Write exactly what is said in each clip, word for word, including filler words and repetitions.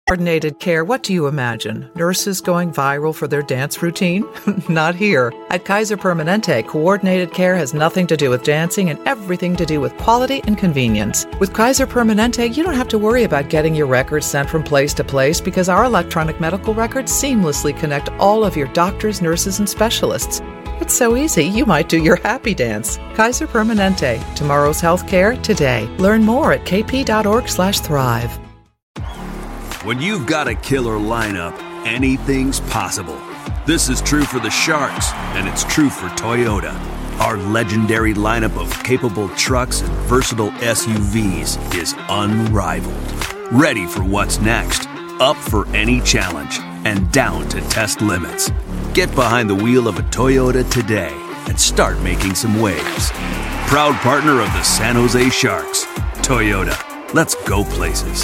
Coordinated care, what do you imagine? Nurses going viral for their dance routine? Not here. At Kaiser Permanente, coordinated care has nothing to do with dancing and everything to do with quality and convenience. With Kaiser Permanente, you don't have to worry about getting your records sent from place to place because our electronic medical records seamlessly connect all of your doctors, nurses, and specialists. It's so easy, you might do your happy dance. Kaiser Permanente, tomorrow's healthcare today. Learn more at kp.org slash thrive. When you've got a killer lineup, anything's possible. This is true for the Sharks, and it's true for Toyota. Our legendary lineup of capable trucks and versatile S U Vs is unrivaled. Ready for what's next, up for any challenge, and down to test limits. Get behind the wheel of a Toyota today and start making some waves. Proud partner of the San Jose Sharks. Toyota, let's go places.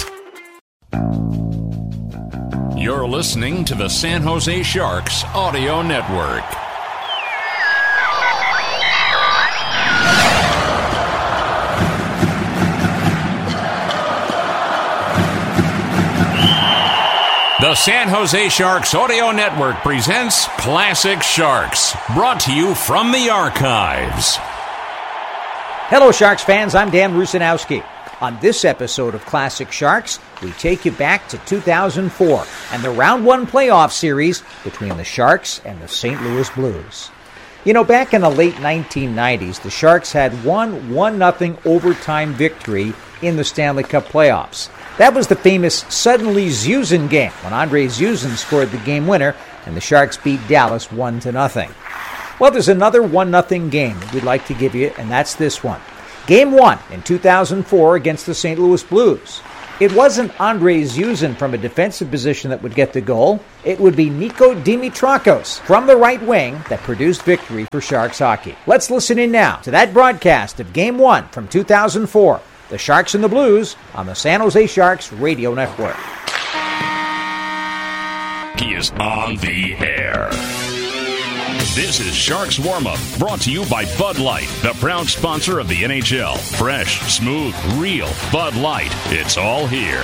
You're listening to the San Jose Sharks Audio Network. The San Jose Sharks Audio Network presents Classic Sharks, brought to you from the archives. Hello, Sharks fans. I'm Dan Rusanowski. On this episode of Classic Sharks, we take you back to two thousand four and the Round one playoff series between the Sharks and the Saint Louis Blues. You know, back in the late nineteen nineties, the Sharks had one one nothing overtime victory in the Stanley Cup playoffs. That was the famous Suddenly Zuzin game when Andre Zuzin scored the game winner and the Sharks beat Dallas one to nothing. Well, there's another one nothing game we'd like to give you, and that's this one. Game one in two thousand four against the Saint Louis Blues. It wasn't Andre Zuzin from a defensive position that would get the goal. It would be Nico Dimitrakos from the right wing that produced victory for Sharks hockey. Let's listen in now to that broadcast of Game one from two thousand four. The Sharks and the Blues on the San Jose Sharks Radio Network. He is on the air. This is Sharks Warm-Up, brought to you by Bud Light, the proud sponsor of the N H L. Fresh, smooth, real Bud Light. It's all here.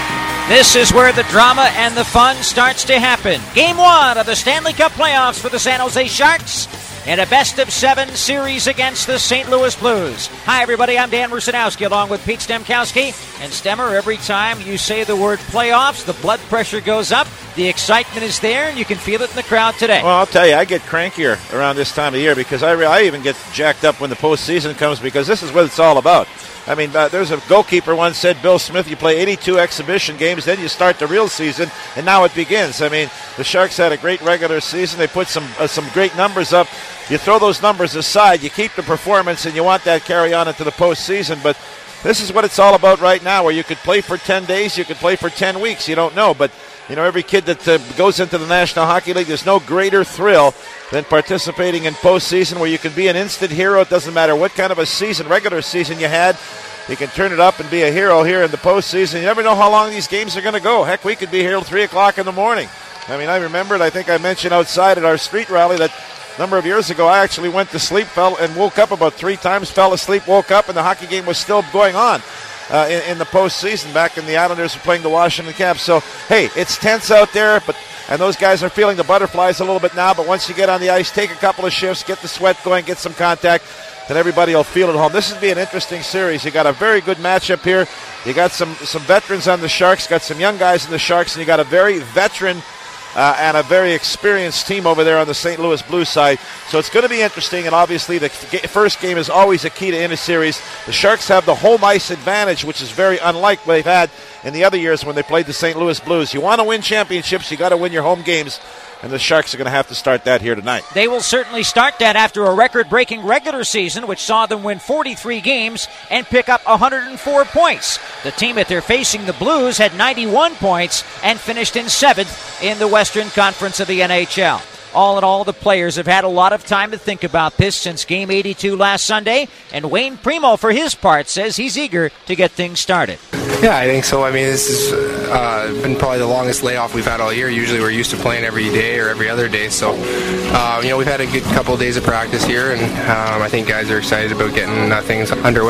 This is where the drama and the fun starts to happen. Game one of the Stanley Cup playoffs for the San Jose Sharks in a best-of-seven series against the Saint Louis Blues. Hi, everybody. I'm Dan Rusanowski, along with Pete Stemkowski. And Stemmer, every time you say the word playoffs, the blood pressure goes up, the excitement is there, and you can feel it in the crowd today. Well, I'll tell you, I get crankier around this time of year because I, re- I even get jacked up when the postseason comes because this is what it's all about. I mean, uh, there's a goalkeeper once said, Bill Smith, you play eighty-two exhibition games, then you start the real season, and now it begins. I mean, the Sharks had a great regular season. They put some uh, some great numbers up. You throw those numbers aside, you keep the performance, and you want that carry on into the postseason. But this is what it's all about right now, where you could play for ten days, you could play for ten weeks. You don't know, but you know, every kid that uh, goes into the National Hockey League, there's no greater thrill than participating in postseason where you can be an instant hero. It doesn't matter what kind of a season, regular season you had. You can turn it up and be a hero here in the postseason. You never know how long these games are going to go. Heck, we could be here till three o'clock in the morning. I mean, I remembered, I think I mentioned outside at our street rally that a number of years ago I actually went to sleep, fell, and woke up about three times, fell asleep, woke up, and the hockey game was still going on. Uh, in, in the postseason, back in the Islanders were playing the Washington Caps. So, hey, it's tense out there, but and those guys are feeling the butterflies a little bit now. But once you get on the ice, take a couple of shifts, get the sweat going, get some contact, then everybody will feel it at home. This will be an interesting series. You got a very good matchup here. You got some some veterans on the Sharks, got some young guys in the Sharks, and you got a very veteran Uh, and a very experienced team over there on the Saint Louis Blues side. So it's going to be interesting, and obviously the f- first game is always a key to any series. The Sharks have the home ice advantage, which is very unlike what they've had in the other years when they played the Saint Louis Blues. You want to win championships, you got to win your home games, and the Sharks are going to have to start that here tonight. They will certainly start that after a record-breaking regular season, which saw them win forty-three games and pick up one hundred four points. The team that they're facing, the Blues, had ninety-one points and finished in seventh in the Western Conference of the N H L. All in all, the players have had a lot of time to think about this since Game eighty-two last Sunday, and Wayne Primo, for his part, says he's eager to get things started. Yeah, I think so. I mean, this has uh, been probably the longest layoff we've had all year. Usually we're used to playing every day or every other day. So, uh, you know, we've had a good couple of days of practice here, and um, I think guys are excited about getting uh, things underway.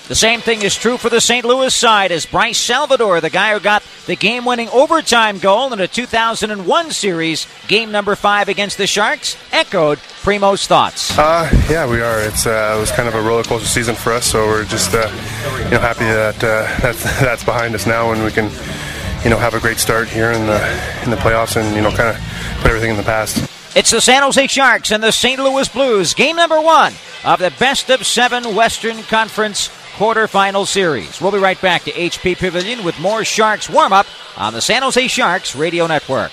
The same thing is true for the Saint Louis side, as Bryce Salvador, the guy who got the game-winning overtime goal in a two thousand one series, game number five against the Sharks, echoed Primo's thoughts. Uh, yeah, we are. It's uh, it was kind of a roller coaster season for us, so we're just uh, you know happy that uh, that's that's behind us now, and we can you know have a great start here in the in the playoffs, and you know kind of put everything in the past. It's the San Jose Sharks and the Saint Louis Blues, game number one of the best of seven Western Conference quarterfinal series. We'll be right back to H P Pavilion with more Sharks warm-up on the San Jose Sharks Radio Network.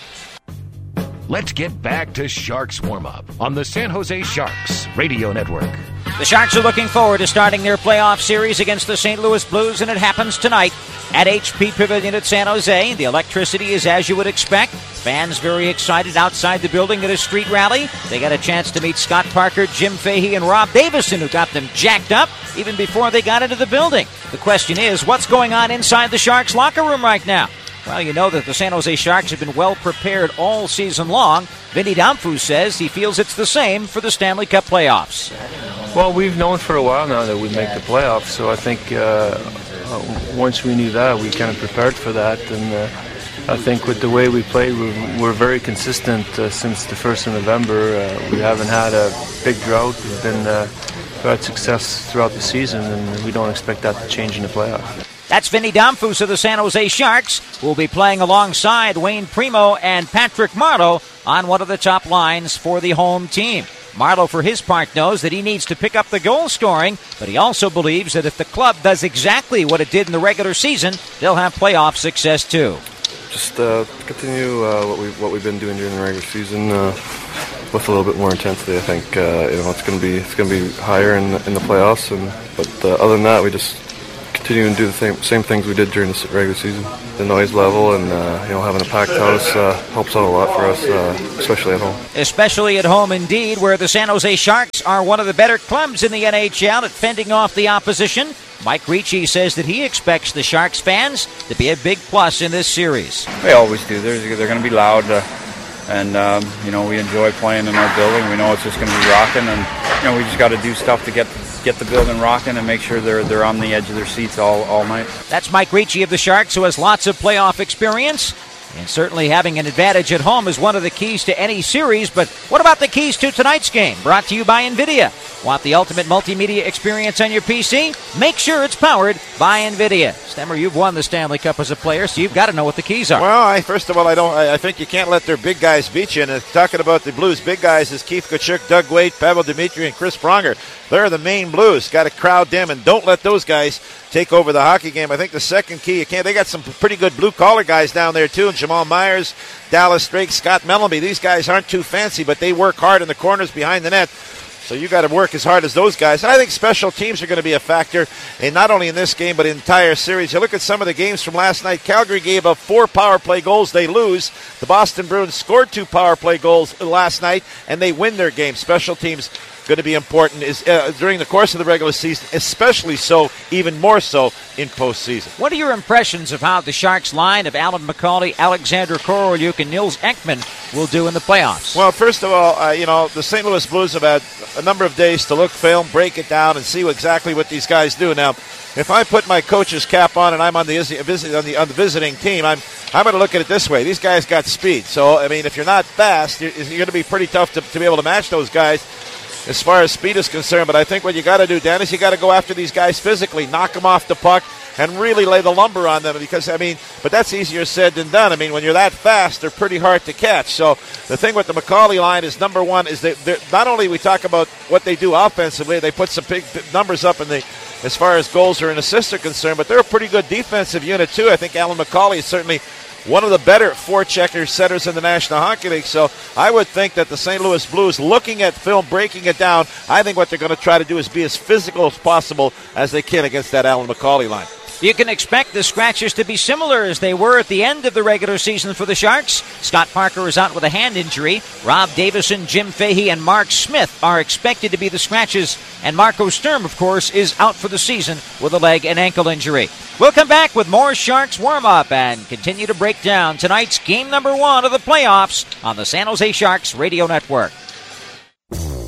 Let's get back to Sharks warm-up on the San Jose Sharks Radio Network. The Sharks are looking forward to starting their playoff series against the Saint Louis Blues, and it happens tonight at H P Pavilion at San Jose. The electricity is as you would expect. Fans very excited outside the building at a street rally. They got a chance to meet Scott Parker, Jim Fahey, and Rob Davison, who got them jacked up even before they got into the building. The question is, what's going on inside the Sharks locker room right now? Well, you know that the San Jose Sharks have been well prepared all season long. Vinny Damphou says he feels it's the same for the Stanley Cup playoffs. Well, we've known for a while now that we'd make the playoffs, so I think uh, once we knew that, we kind of prepared for that. And uh, I think with the way we play, we're, we're very consistent uh, since the first of November. Uh, we haven't had a big drought. We've been uh, we've had success throughout the season, and we don't expect that to change in the playoffs. That's Vinny Damphou of the San Jose Sharks, who will be playing alongside Wayne Primo and Patrick Marleau on one of the top lines for the home team. Marleau, for his part, knows that he needs to pick up the goal scoring, but he also believes that if the club does exactly what it did in the regular season, they'll have playoff success too. Just uh, continue uh, what we what we've been doing during the regular season uh, with a little bit more intensity. I think uh, you know it's going to be it's going to be higher in in the playoffs, and but uh, other than that, we just continue and do the same same things we did during the regular season. The noise level and uh, you know having a packed house uh, helps out a lot for us, uh, especially at home. Especially at home, indeed, where the San Jose Sharks are one of the better clubs in the N H L at fending off the opposition. Mike Ricci says that he expects the Sharks fans to be a big plus in this series. They always do. They're, they're going to be loud, uh, and um, you know we enjoy playing in our building. We know it's just going to be rocking, and you know we just got to do stuff to get get the building rocking and make sure they're they're on the edge of their seats all, all night. That's Mike Ricci of the Sharks, who has lots of playoff experience. And certainly having an advantage at home is one of the keys to any series. But what about the keys to tonight's game? Brought to you by NVIDIA. Want the ultimate multimedia experience on your P C? Make sure it's powered by NVIDIA. Stemmer, you've won the Stanley Cup as a player, so you've got to know what the keys are. Well, I, first of all, I don't. I, I think you can't let their big guys beat you. And uh, talking about the Blues, big guys is Keith Tkachuk, Doug Weight, Pavel Dmitry, and Chris Pronger. They're the main Blues. Got to crowd them and don't let those guys take over the hockey game. I think the second key, you can't. They got some pretty good blue-collar guys down there, too. And Jamal Myers, Dallas Drake, Scott Mellamy. These guys aren't too fancy, but they work hard in the corners behind the net. So you got to work as hard as those guys. And I think special teams are going to be a factor, and not only in this game, but in the entire series. You look at some of the games from last night. Calgary gave up four power play goals. They lose. The Boston Bruins scored two power play goals last night, and they win their game. Special teams going to be important is uh, during the course of the regular season, especially so, even more so in postseason. What are your impressions of how the Sharks line of Alan McCauley, Alexander Korolyuk, and Nils Ekman will do in the playoffs? Well, first of all, uh, you know, the Saint Louis Blues have had a number of days to look film, break it down, and see exactly what these guys do. Now, if I put my coach's cap on and I'm on the on the, on the visiting team, I'm I'm going to look at it this way. These guys got speed. So, I mean, if you're not fast, you're, you're going to be pretty tough to, to be able to match those guys as far as speed is concerned. But I think what you got to do, Dan, is you got to go after these guys physically, knock them off the puck, and really lay the lumber on them. Because, I mean, but that's easier said than done. I mean, when you're that fast, they're pretty hard to catch. So the thing with the McCauley line is, number one, is that not only we talk about what they do offensively, they put some big numbers up in the as far as goals or an assist are concerned, but they're a pretty good defensive unit, too. I think Alan McCauley is certainly one of the better forechecker setters in the National Hockey League. So I would think that the Saint Louis Blues, looking at film, breaking it down, I think what they're going to try to do is be as physical as possible as they can against that Alan McCauley line. You can expect the scratches to be similar as they were at the end of the regular season for the Sharks. Scott Parker is out with a hand injury. Rob Davison, Jim Fahey, and Mark Smith are expected to be the scratches. And Marco Sturm, of course, is out for the season with a leg and ankle injury. We'll come back with more Sharks warm-up and continue to break down tonight's game number one of the playoffs on the San Jose Sharks Radio Network.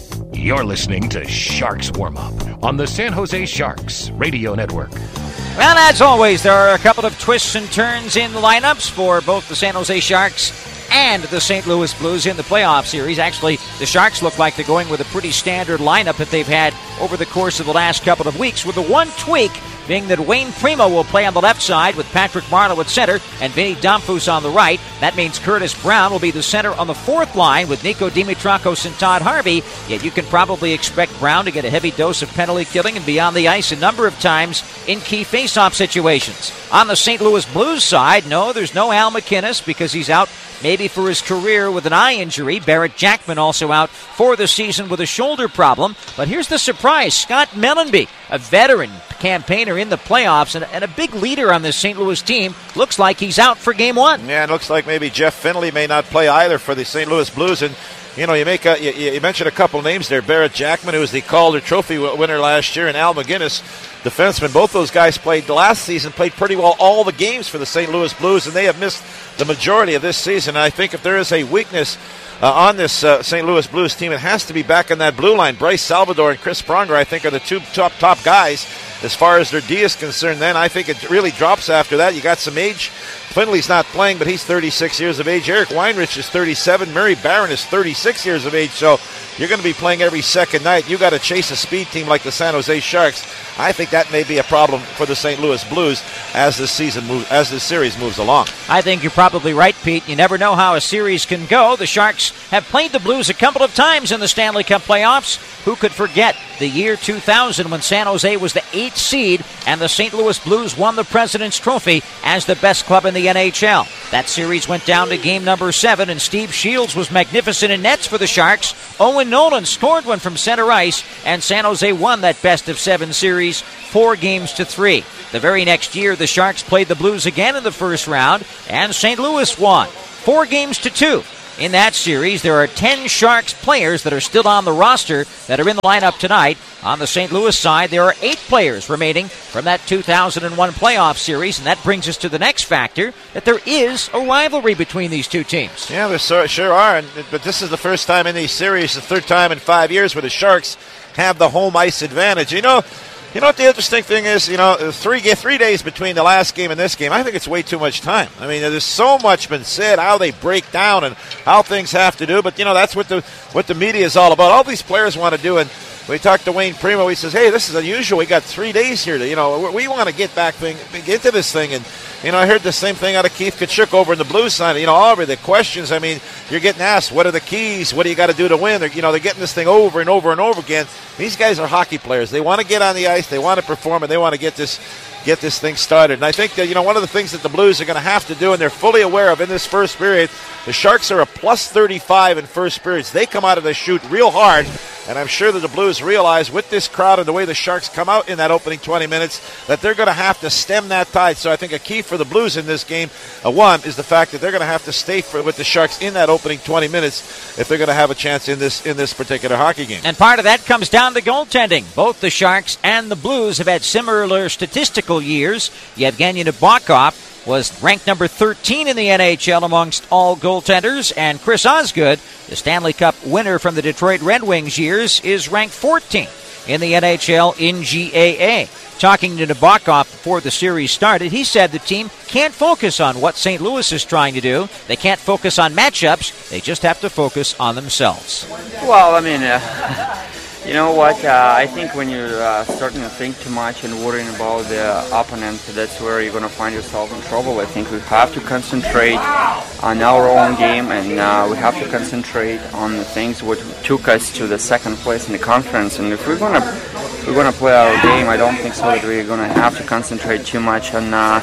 You're listening to Sharks Warm Up on the San Jose Sharks Radio Network. Well, as always, there are a couple of twists and turns in the lineups for both the San Jose Sharks and the Saint Louis Blues in the playoff series. Actually, the Sharks look like they're going with a pretty standard lineup that they've had over the course of the last couple of weeks, with the one tweak being that Wayne Primo will play on the left side with Patrick Marleau at center and Vinny Damphus on the right. That means Curtis Brown will be the center on the fourth line with Nico Dimitrakos and Todd Harvey. Yet you can probably expect Brown to get a heavy dose of penalty killing and be on the ice a number of times in key face-off situations. On the Saint Louis Blues side, no, there's no Al MacInnis because he's out maybe for his career with an eye injury. Barrett Jackman also out for the season with a shoulder problem. But here's the surprise. Scott Mellanby, a veteran campaigner in the playoffs and, and a big leader on this Saint Louis team, looks like he's out for game one. Yeah, it looks like maybe Jeff Finley may not play either for the Saint Louis Blues. And, you know, you make a, you, you mentioned a couple names there. Barrett Jackman, who was the Calder Trophy winner last year, and Al MacInnis, defenseman. Both those guys played last season, played pretty well all the games for the Saint Louis Blues, and they have missed the majority of this season. And I think if there is a weakness uh, on this uh, Saint Louis Blues team, it has to be back in that blue line. Bryce Salvador and Chris Pronger, I think, are the two top, top guys as far as their D is concerned. Then I think it really drops after that. You got some age. Finley's not playing, but he's thirty-six years of age. Eric Weinrich is thirty-seven. Murray Barron is thirty-six years of age. So you're going to be playing every second night. You got to chase a speed team like the San Jose Sharks. I think that may be a problem for the Saint Louis Blues as this season moves, as this series moves along. I think you're probably right, Pete. You never know how a series can go. The Sharks have played the Blues a couple of times in the Stanley Cup playoffs. Who could forget the year two thousand when San Jose was the eighth seed and the Saint Louis Blues won the President's Trophy as the best club in the N H L. That series went down to game number seven, and Steve Shields was magnificent in nets for the Sharks. Owen Nolan scored one from center ice, and San Jose won that best-of-seven series four games to three. The very next year, the Sharks played the Blues again in the first round, and Saint Louis won four games to two. In that series, there are ten Sharks players that are still on the roster that are in the lineup tonight. On the Saint Louis side, there are eight players remaining from that two thousand one playoff series, and that brings us to the next factor, that there is a rivalry between these two teams. Yeah, there so, sure are, and, but this is the first time in these series, the third time in five years, where the Sharks have the home ice advantage. You know, You know what the interesting thing is? You know, three three days between the last game and this game, I think it's way too much time. I mean, there's so much been said, how they break down and how things have to do. But, you know, that's what the what the media is all about. All these players want to do. And we talked to Wayne Primo. He says, hey, this is unusual. We got three days here. To, you know, we want to get back thing, get to this thing. And, you know, I heard the same thing out of Keith Tkachuk over in the Blues side. You know, all of the questions, I mean, you're getting asked, what are the keys? What do you got to do to win? They're, you know, they're getting this thing over and over and over again. These guys are hockey players. They want to get on the ice. They want to perform, and they want to get this get this thing started. And I think that, you know, one of the things that the Blues are going to have to do, and they're fully aware of in this first period, the Sharks are a plus thirty-five in first periods. They come out of the chute real hard, and I'm sure that the Blues realize with this crowd and the way the Sharks come out in that opening twenty minutes that they're going to have to stem that tide. So I think a key for the Blues in this game, uh, one, is the fact that they're going to have to stay for, with the Sharks in that opening twenty minutes if they're going to have a chance in this in this particular hockey game. And part of that comes down to goaltending. Both the Sharks and the Blues have had similar statistical years. Yevgeny Nabokov was ranked number thirteen in the N H L amongst all goaltenders, and Chris Osgood, the Stanley Cup winner from the Detroit Red Wings years, is ranked fourteenth in the N H L in G A A. Talking to Nabokov before the series started, he said the team can't focus on what Saint Louis is trying to do. They can't focus on matchups. They just have to focus on themselves. Well, I mean, uh, you know what? Uh, I think when you're uh, starting to think too much and worrying about the opponent, that's where you're going to find yourself in trouble. I think we have to concentrate on our own game, and uh, we have to concentrate on the things which took us to the second place in the conference. And if we're going to if we're going to play our game, I don't think so that we're going to have to concentrate too much on uh,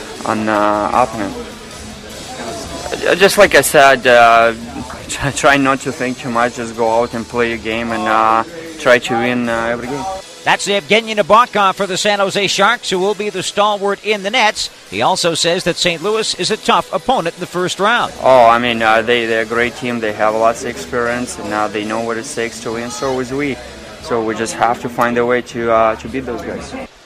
on uh, opponent. Just like I said, uh, try not to think too much. Just go out and play your game and uh, try to win uh, every game. That's Evgeny Nabokov for the San Jose Sharks, who will be the stalwart in the nets. He also says that Saint Louis is a tough opponent in the first round. Oh, I mean, uh, they, they're a great team. They have lots of experience, and uh, they know what it takes to win. So is we. So we just have to find a way to uh, to beat those guys.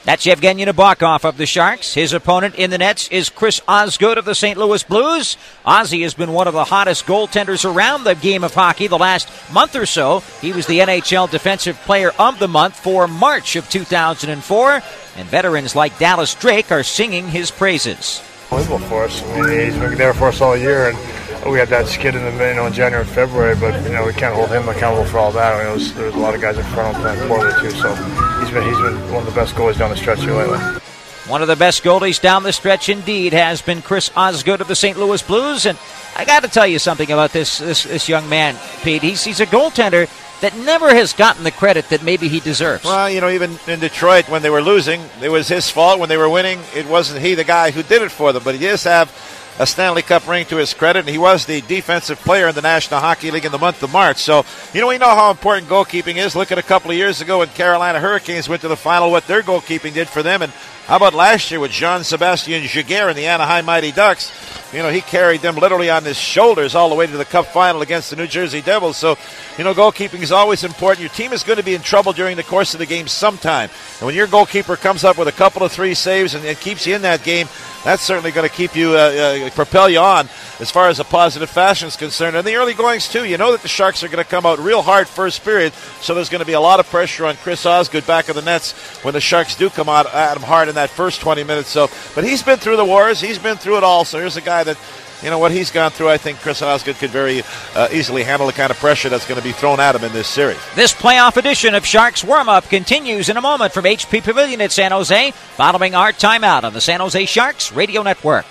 That's Yevgeny Nabokov of the Sharks. His opponent in the nets is Chris Osgood of the Saint Louis Blues. Ozzy has been one of the hottest goaltenders around the game of hockey the last month or so. He was the N H L Defensive Player of the Month for March of two thousand four, and veterans like Dallas Drake are singing his praises. Unbelievable for us. I mean, he's been there for us all year, and we had that skid in the you know in January and February, but you know we can't hold him accountable for all that. I mean, it was, there was a lot of guys in front of him playing poorly too, so he's been he's been one of the best goalies down the stretch here lately. One of the best goalies down the stretch indeed has been Chris Osgood of the Saint Louis Blues, and I got to tell you something about this this this young man, Pete. He's he's a goaltender that never has gotten the credit that maybe he deserves. Well, you know, even in Detroit when they were losing, it was his fault. When they were winning, it wasn't he the guy who did it for them, but he does have a Stanley Cup ring to his credit, and he was the defensive player in the National Hockey League in the month of March. So, you know, we know how important goalkeeping is. Look at a couple of years ago when Carolina Hurricanes went to the final, what their goalkeeping did for them. And how about last year with Jean-Sébastien Giguère and the Anaheim Mighty Ducks? You know, he carried them literally on his shoulders all the way to the Cup final against the New Jersey Devils. So, you know, goalkeeping is always important. Your team is going to be in trouble during the course of the game sometime. And when your goalkeeper comes up with a couple of three saves and, and keeps you in that game, that's certainly going to keep you, uh, uh, propel you on as far as a positive fashion is concerned. And the early goings, too. You know that the Sharks are going to come out real hard first period, so there's going to be a lot of pressure on Chris Osgood back of the nets when the Sharks do come out at him hard in that first twenty minutes. So, but he's been through the wars. He's been through it all. So here's a guy that, you know, what he's gone through, I think Chris Osgood could very uh, easily handle the kind of pressure that's going to be thrown at him in this series. This playoff edition of Sharks Warm-Up continues in a moment from H P Pavilion at San Jose, following our timeout on the San Jose Sharks Radio Network.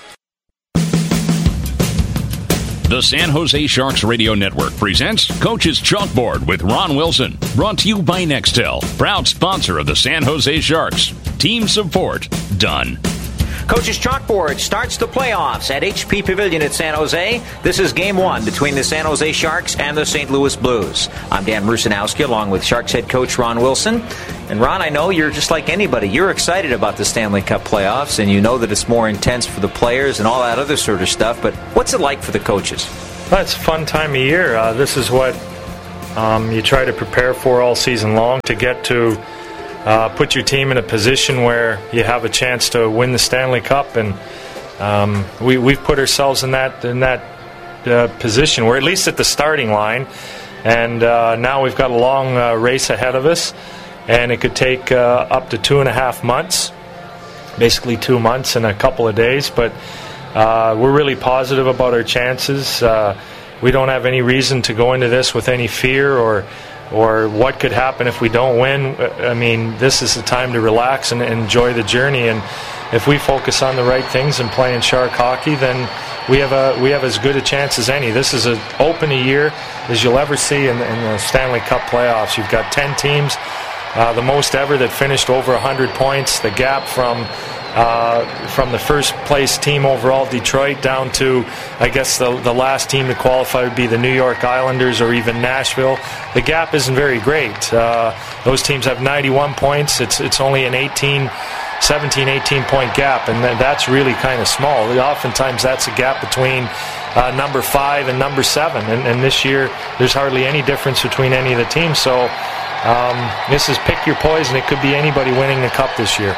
The San Jose Sharks Radio Network presents Coach's Chalkboard with Ron Wilson. Brought to you by Nextel, proud sponsor of the San Jose Sharks. Team support done. Coach's Chalkboard starts the playoffs at H P Pavilion at San Jose. This is game one between the San Jose Sharks and the Saint Louis Blues. I'm Dan Rusanowski along with Sharks head coach Ron Wilson. And Ron, I know you're just like anybody. You're excited about the Stanley Cup playoffs, and you know that it's more intense for the players and all that other sort of stuff. But what's it like for the coaches? Well, it's a fun time of year. Uh, this is what um, you try to prepare for all season long, to get to Uh, put your team in a position where you have a chance to win the Stanley Cup, and um, we, we've put ourselves in that in that uh, position. We're at least at the starting line, and uh, now we've got a long uh, race ahead of us, and it could take uh, up to two and a half months, basically two months and a couple of days, but uh, we're really positive about our chances. Uh, we don't have any reason to go into this with any fear or or what could happen if we don't win. I mean, this is the time to relax and enjoy the journey, and if we focus on the right things and playing Shark hockey, then we have a we have as good a chance as any. This is as open a year as you'll ever see in, in the Stanley Cup playoffs. You've got ten teams, uh, the most ever, that finished over one hundred points. The gap from Uh, from the first place team overall, Detroit, down to, I guess, the, the last team to qualify would be the New York Islanders or even Nashville. The gap isn't very great. Uh, those teams have ninety-one points. It's it's only an eighteen, seventeen, eighteen point gap, and that's really kind of small. Oftentimes that's a gap between uh, number five and number seven, and, and this year there's hardly any difference between any of the teams. So um, this is pick your poison. It could be anybody winning the Cup this year.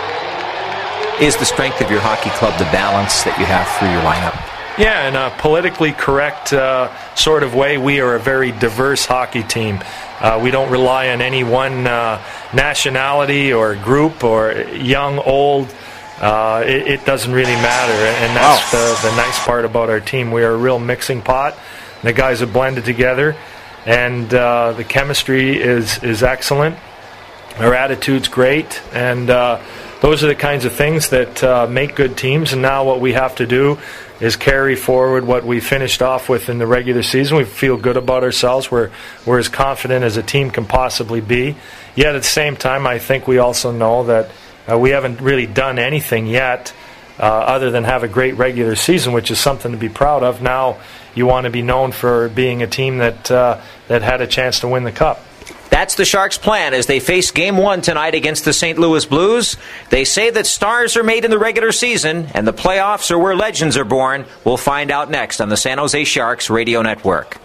Is the strength of your hockey club the balance that you have through your lineup? Yeah, in a politically correct uh, sort of way, we are a very diverse hockey team. Uh, we don't rely on any one uh, nationality or group or young, old. Uh, it, it doesn't really matter, and that's wow. the, the nice part about our team. We are a real mixing pot. The guys are blended together, and uh, the chemistry is, is excellent. Our attitude's great, and uh, those are the kinds of things that uh, make good teams. And now what we have to do is carry forward what we finished off with in the regular season. We feel good about ourselves. We're, we're as confident as a team can possibly be. Yet at the same time, I think we also know that uh, we haven't really done anything yet uh, other than have a great regular season, which is something to be proud of. Now you want to be known for being a team that uh, that had a chance to win the Cup. That's the Sharks' plan as they face Game one tonight against the Saint Louis Blues. They say that stars are made in the regular season, and the playoffs are where legends are born. We'll find out next on the San Jose Sharks Radio Network.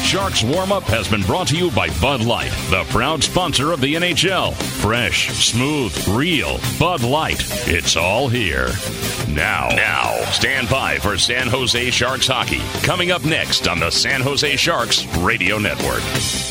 Sharks warm-up has been brought to you by Bud Light, the proud sponsor of the N H L. Fresh, smooth, real Bud Light. It's all here. Now, now, stand by for San Jose Sharks hockey. Coming up next on the San Jose Sharks Radio Network.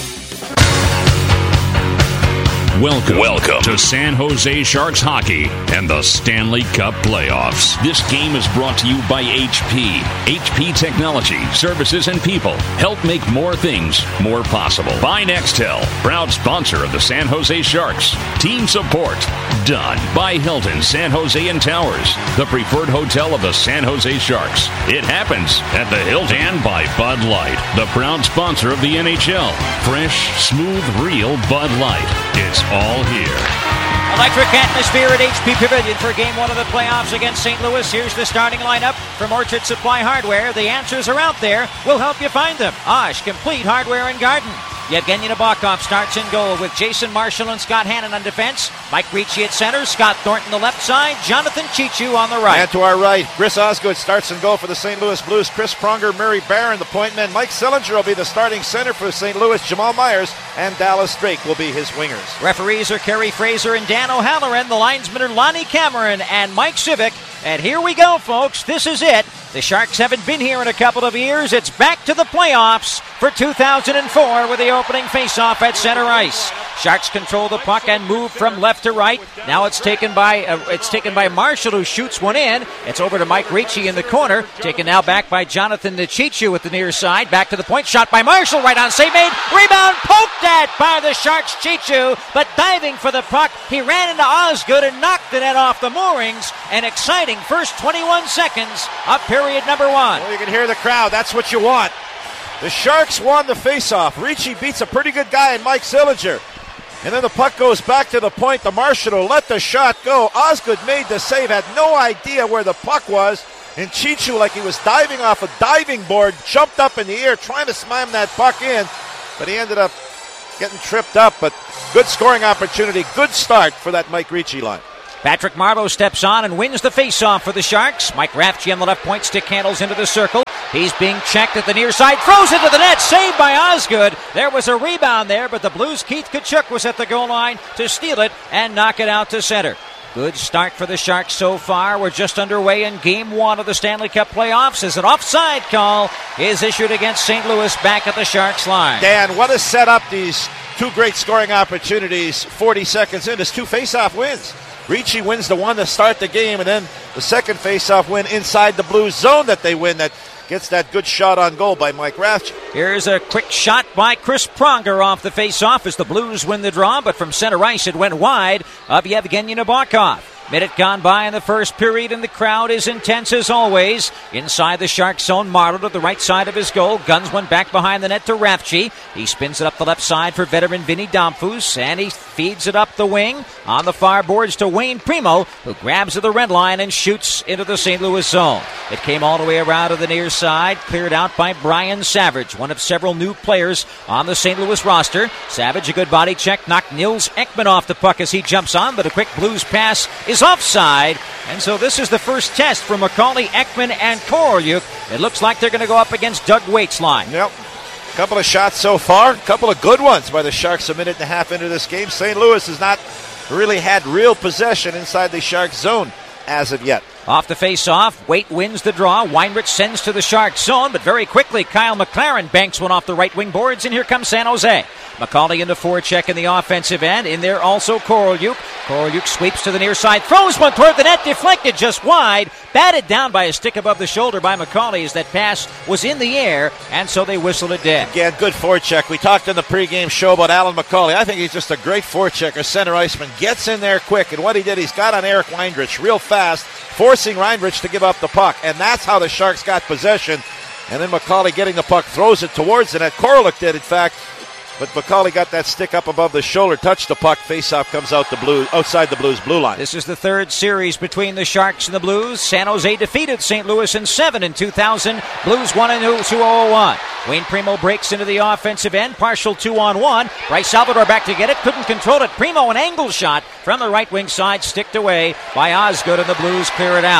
Welcome, welcome to San Jose Sharks hockey and the Stanley Cup playoffs. This game is brought to you by H P. H P Technology, Services, and People help make more things more possible. By Nextel, proud sponsor of the San Jose Sharks. Team support done by Hilton San Jose and Towers, the preferred hotel of the San Jose Sharks. It happens at the Hilton. And by Bud Light, the proud sponsor of the N H L. Fresh, smooth, real Bud Light. It's all here. Electric atmosphere at H P Pavilion for Game one of the playoffs against Saint Louis. Here's the starting lineup from Orchard Supply Hardware. The answers are out there. We'll help you find them. Osh, Complete Hardware and Garden. Yevgeny Nabokov starts in goal with Jason Marshall and Scott Hannon on defense. Mike Ricci at center, Scott Thornton the left side, Jonathan Chichu on the right. And to our right, Chris Osgood starts in goal for the Saint Louis Blues. Chris Pronger, Murray Barron, the point men. Mike Sillinger will be the starting center for Saint Louis. Jamal Myers and Dallas Drake will be his wingers. Referees are Kerry Fraser and Dan O'Halloran. The linesmen are Lonnie Cameron and Mike Civic. And here we go, folks. This is it. The Sharks haven't been here in a couple of years. It's back to the playoffs for two thousand four with the opening faceoff at center ice. Sharks control the puck and move from left to right. Now it's taken by uh, it's taken by Marshall, who shoots one in. It's over to Mike Ricci in the corner. Taken now back by Jonathan Chichu at the near side. Back to the point. Shot by Marshall. Right on save made. Rebound poked at by the Sharks Chichu. But diving for the puck, he ran into Osgood and knocked the net off the moorings. An exciting first twenty-one seconds of period number one. Well, you can hear the crowd. That's what you want. The Sharks won the faceoff. Ricci beats a pretty good guy in Mike Sillinger. And then the puck goes back to the point. The Marshall let the shot go. Osgood made the save, had no idea where the puck was. And Chichu, like he was diving off a diving board, jumped up in the air trying to slam that puck in. But he ended up getting tripped up. But good scoring opportunity. Good start for that Mike Ricci line. Patrick Marleau steps on and wins the faceoff for the Sharks. Mike Rafchi on the left point, stick handles into the circle. He's being checked at the near side, throws into the net, saved by Osgood. There was a rebound there, but the Blues' Keith Tkachuk was at the goal line to steal it and knock it out to center. Good start for the Sharks so far. We're just underway in Game one of the Stanley Cup playoffs as an offside call is issued against Saint Louis back at the Sharks line. Dan, what has set up these two great scoring opportunities forty seconds in is two faceoff wins. Ricci wins the one to start the game, and then the second faceoff win inside the Blues zone that they win that gets that good shot on goal by Mike Rafchi. Here's a quick shot by Chris Pronger off the faceoff as the Blues win the draw, but from center ice it went wide of Yevgeny Nabokov. Minute gone by in the first period, and the crowd is intense as always. Inside the Shark zone, Marleau to the right side of his goal. Guns one back behind the net to Rafchi. He spins it up the left side for veteran Vinny Domfus, and he feeds it up the wing on the far boards to Wayne Primo, who grabs at the red line and shoots into the Saint Louis zone. It came all the way around to the near side, cleared out by Brian Savage, one of several new players on the Saint Louis roster. Savage, a good body check, knocked Nils Ekman off the puck as he jumps on, but a quick Blues pass is offside, and so this is the first test for Macaulay, Ekman, and Korolyuk. It looks like they're going to go up against Doug Waite's line. Yep. Couple of shots so far, couple of good ones by the Sharks a minute and a half into this game. Saint Louis has not really had real possession inside the Sharks zone as of yet. Off the face-off, Waite wins the draw. Weinrich sends to the Sharks zone, but very quickly Kyle McLaren banks one off the right wing boards, and here comes San Jose. Macaulay in the forecheck in the offensive end. In there also Korolyuk. Korolyuk sweeps to the near side, throws one toward the net, deflected just wide, batted down by a stick above the shoulder by Macaulay as that pass was in the air, and so they whistled it dead. Again, good forecheck. We talked in the pregame show about Alan Macaulay. I think he's just a great forechecker, center iceman. Gets in there quick, and what he did, he's got on Eric Weinrich real fast, forcing Weinrich to give up the puck, and that's how the Sharks got possession. And then Macaulay getting the puck, throws it towards the net. Korolyuk did, in fact, but Macaulay got that stick up above the shoulder, touched the puck, face-off comes out the blue, outside the Blues' blue line. This is the third series between the Sharks and the Blues. San Jose defeated Saint Louis in seven in two thousand. Blues won in two thousand one. Wayne Primo breaks into the offensive end, partial two-on-one. Bryce Salvador back to get it, couldn't control it. Primo, an angle shot from the right wing side, sticked away by Osgood, and the Blues clear it out.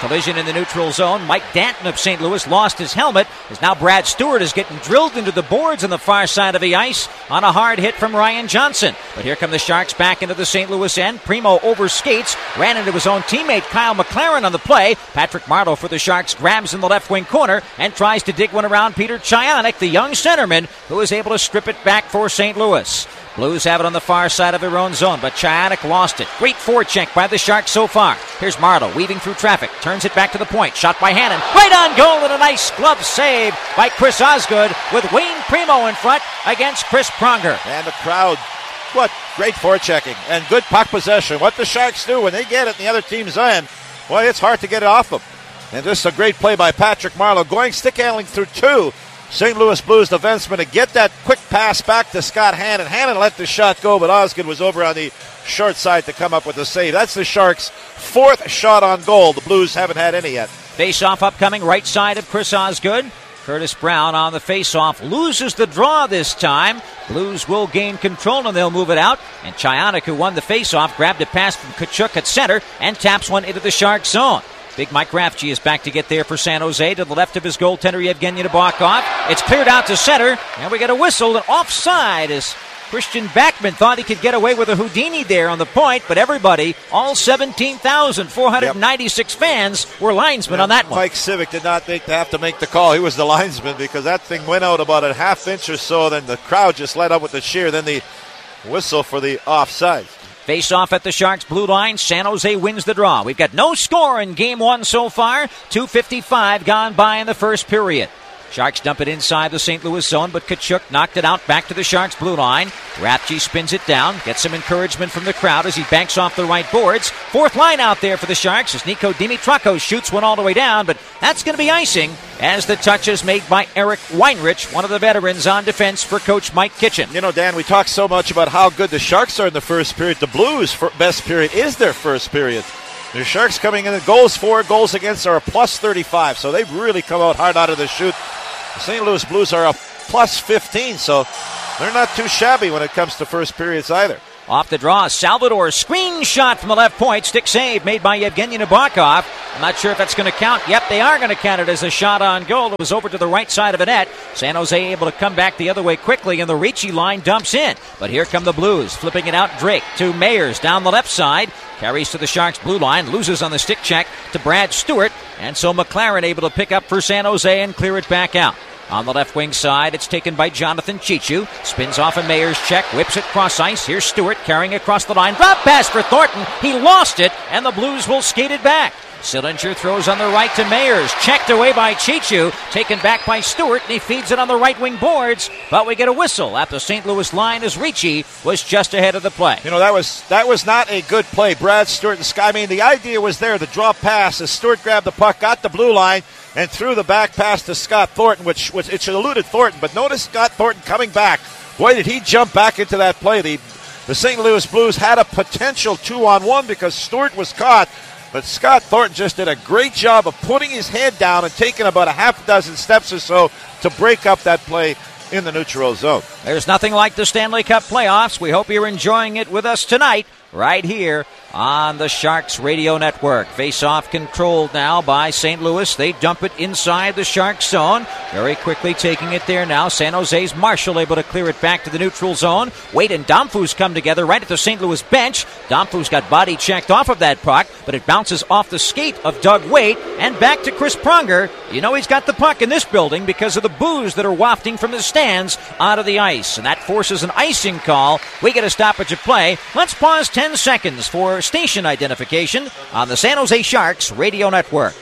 Collision in the neutral zone. Mike Danton of Saint Louis lost his helmet as now Brad Stewart is getting drilled into the boards on the far side of the ice on a hard hit from Ryan Johnson. But here come the Sharks back into the Saint Louis end. Primo overskates, ran into his own teammate Kyle McLaren on the play. Patrick Marleau for the Sharks grabs in the left wing corner and tries to dig one around Peter Chianik, the young centerman, who is able to strip it back for Saint Louis. Blues have it on the far side of their own zone, but Chianik lost it. Great forecheck by the Sharks so far. Here's Marleau weaving through traffic, turns it back to the point. Shot by Hannon, right on goal, and a nice glove save by Chris Osgood with Wayne Primo in front against Chris Pronger. And the crowd, what great forechecking and good puck possession. What the Sharks do when they get it in the other team's end, well, it's hard to get it off them. And this is a great play by Patrick Marleau, going stick handling through two Saint Louis Blues defenseman to get that quick pass back to Scott Hannon. Hannon let the shot go, but Osgood was over on the short side to come up with the save. That's the Sharks' fourth shot on goal. The Blues haven't had any yet. Face-off upcoming right side of Chris Osgood. Curtis Brown on the face-off loses the draw this time. Blues will gain control and they'll move it out. And Chianik, who won the face-off, grabbed a pass from Tkachuk at center and taps one into the Sharks zone. Big Mike Rafchi is back to get there for San Jose to the left of his goaltender Yevgeny Nabokov. It's cleared out to center, and we get a whistle and offside as Christian Backman thought he could get away with a Houdini there on the point, but everybody, all seventeen thousand four hundred ninety-six yep. fans, were linesmen yep. on that one. Mike Civic did not make, have to make the call. He was the linesman because that thing went out about a half inch or so, then the crowd just let up with the cheer, then the whistle for the offside. Face-off at the Sharks' blue line. San Jose wins the draw. We've got no score in game one so far. two fifty-five gone by in the first period. Sharks dump it inside the Saint Louis zone, but Tkachuk knocked it out back to the Sharks' blue line. Rafchi spins it down, gets some encouragement from the crowd as he banks off the right boards. Fourth line out there for the Sharks as Nico Dimitrakos shoots one all the way down, but that's going to be icing as the touch is made by Eric Weinrich, one of the veterans on defense for Coach Mike Kitchen. You know, Dan, we talk so much about how good the Sharks are in the first period. The Blues' best period is their first period. The Sharks coming in, the goals for, goals against are a plus thirty-five, so they've really come out hard out of the chute. The Saint Louis Blues are a plus fifteen, so they're not too shabby when it comes to first periods either. Off the draw, Salvador, screen shot from the left point, stick save made by Yevgeny Nabokov. I'm not sure if that's going to count. Yep, they are going to count it as a shot on goal. It was over to the right side of the net. San Jose able to come back the other way quickly, and the Ricci line dumps in. But here come the Blues, flipping it out. Drake to Mayers down the left side. Carries to the Sharks' blue line, loses on the stick check to Brad Stewart, and so McLaren able to pick up for San Jose and clear it back out. On the left wing side, it's taken by Jonathan Chichu. Spins off a Mayer's check, whips it cross ice. Here's Stewart carrying across the line. Drop pass for Thornton. He lost it, and the Blues will skate it back. Sillinger throws on the right to Mayers. Checked away by Chichu. Taken back by Stewart, and he feeds it on the right wing boards. But we get a whistle at the Saint Louis line as Ricci was just ahead of the play. You know, that was that was not a good play. Brad Stewart and Sky. I mean, the idea was there, the drop pass as Stewart grabbed the puck, got the blue line, and threw the back pass to Scott Thornton, which, which it should eluded Thornton. But notice Scott Thornton coming back. Boy, did he jump back into that play. The, the Saint Louis Blues had a potential two-on-one because Stewart was caught. But Scott Thornton just did a great job of putting his head down and taking about a half dozen steps or so to break up that play in the neutral zone. There's nothing like the Stanley Cup playoffs. We hope you're enjoying it with us tonight, right here on the Sharks Radio Network. Face-off controlled now by Saint Louis. They dump it inside the Sharks zone. Very quickly taking it there now. San Jose's Marshall able to clear it back to the neutral zone. Wade and Domfus come together right at the Saint Louis bench. Domfus got body checked off of that puck, but it bounces off the skate of Doug Weight and back to Chris Pronger. You know he's got the puck in this building because of the boos that are wafting from the stands onto the ice, and that forces an icing call. We get a stoppage of play. Let's pause ten seconds for station identification on the San Jose Sharks Radio Network.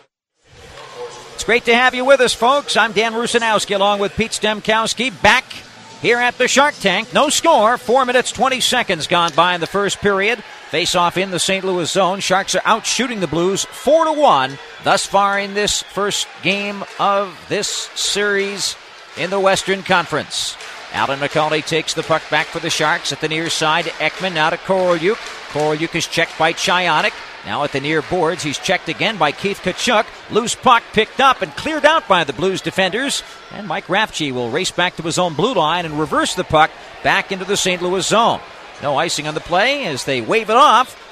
It's great to have you with us, folks. I'm Dan Rusanowski along with Pete Stemkowski back here at the Shark Tank. No score. Four minutes, twenty seconds gone by in the first period. Face-off in the Saint Louis zone. Sharks are out shooting the Blues four to one thus far in this first game of this series in the Western Conference. Alan McCauley takes the puck back for the Sharks at the near side. Ekman now to Korolyuk. Korolyuk is checked by Chianik. Now at the near boards, he's checked again by Keith Tkachuk. Loose puck picked up and cleared out by the Blues defenders. And Mike Rafchi will race back to his own blue line and reverse the puck back into the Saint Louis zone. No icing on the play as they wave it off.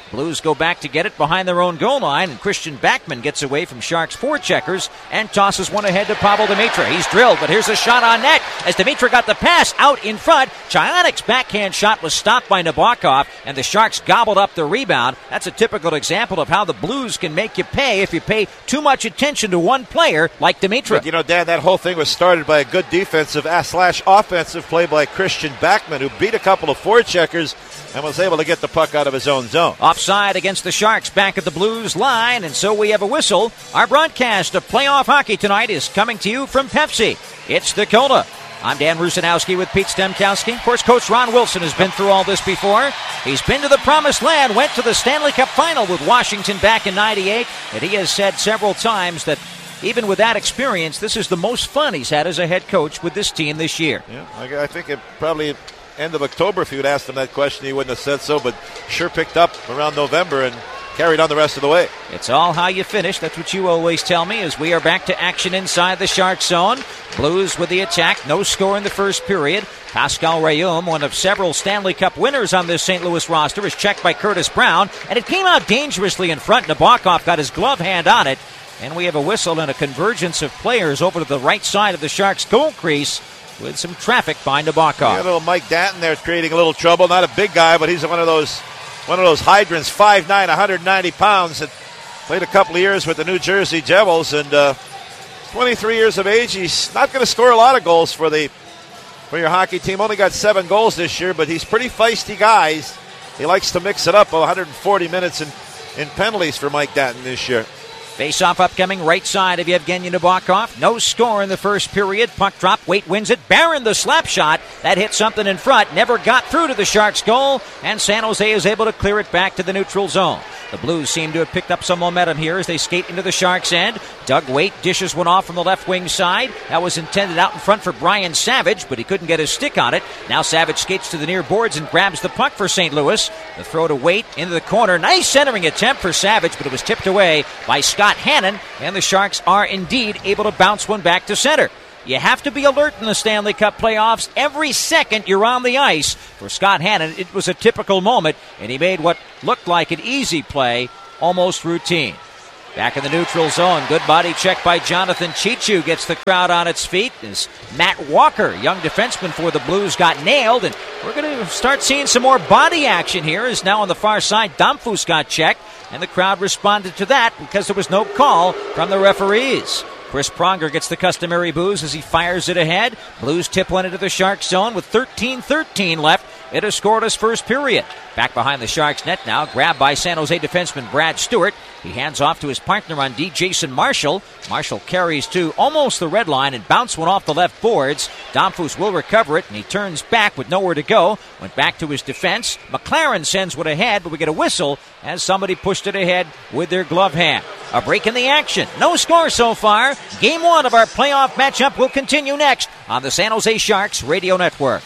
Blues go back to get it behind their own goal line, and Christian Backman gets away from Sharks forecheckers and tosses one ahead to Pavel Demitra. He's drilled, but here's a shot on net as Demitra got the pass out in front. Chionik's backhand shot was stopped by Nabokov, and the Sharks gobbled up the rebound. That's a typical example of how the Blues can make you pay if you pay too much attention to one player like Demitra. But, you know, Dan, that whole thing was started by a good defensive slash offensive play by Christian Backman, who beat a couple of forecheckers and was able to get the puck out of his own zone. Offside against the Sharks back at the Blues line, and so we have a whistle. Our broadcast of playoff hockey tonight is coming to you from Pepsi. It's the Cola. I'm Dan Rusanowski with Pete Stemkowski. Of course, Coach Ron Wilson has been through all this before. He's been to the Promised Land, went to the Stanley Cup Final with Washington back in ninety-eight, and he has said several times that even with that experience, this is the most fun he's had as a head coach with this team this year. Yeah, I think it probably end of October, if you had asked him that question, he wouldn't have said so, but sure picked up around November and carried on the rest of the way. It's all how you finish. That's what you always tell me as we are back to action inside the Shark zone. Blues with the attack. No score in the first period. Pascal Rayum, one of several Stanley Cup winners on this Saint Louis roster, is checked by Curtis Brown, and it came out dangerously in front. Nabokov got his glove hand on it, and we have a whistle and a convergence of players over to the right side of the Sharks' goal crease with some traffic by Nabokov. Yeah, little Mike Danton there creating a little trouble. Not a big guy, but he's one of those one of those hydrants, five nine, one hundred ninety pounds, that played a couple of years with the New Jersey Devils, and uh, twenty-three years of age. He's not going to score a lot of goals for the for your hockey team. Only got seven goals this year, but he's pretty feisty guy. He's, he likes to mix it up. one hundred forty minutes in, in penalties for Mike Danton this year. Face-off upcoming right side of Yevgeny Nabokov. No score in the first period. Puck drop. Waite wins it. Barron the slap shot. That hit something in front. Never got through to the Sharks' goal. And San Jose is able to clear it back to the neutral zone. The Blues seem to have picked up some momentum here as they skate into the Sharks' end. Doug Waite dishes one off from the left wing side. That was intended out in front for Brian Savage, but he couldn't get his stick on it. Now Savage skates to the near boards and grabs the puck for Saint Louis. The throw to Waite into the corner. Nice centering attempt for Savage, but it was tipped away by Scott Hannon, and the Sharks are indeed able to bounce one back to center. You have to be alert in the Stanley Cup playoffs. Every second you're on the ice. For Scott Hannon, it was a typical moment, and he made what looked like an easy play almost routine. Back in the neutral zone, good body check by Jonathan Chichu gets the crowd on its feet as Matt Walker, young defenseman for the Blues, got nailed, and we're going to start seeing some more body action here as now on the far side, Domfus got checked, and the crowd responded to that because there was no call from the referees. Chris Pronger gets the customary boos as he fires it ahead. Blues tip one into the Sharks zone with thirteen thirteen left. It has scored his first period. Back behind the Sharks net now, grabbed by San Jose defenseman Brad Stewart. He hands off to his partner on D, Jason Marshall. Marshall carries to almost the red line and bounced one off the left boards. Domfus will recover it, and he turns back with nowhere to go. Went back to his defense. McLaren sends one ahead, but we get a whistle as somebody pushed it ahead with their glove hand. A break in the action. No score so far. Game one of our playoff matchup will continue next on the San Jose Sharks Radio Network.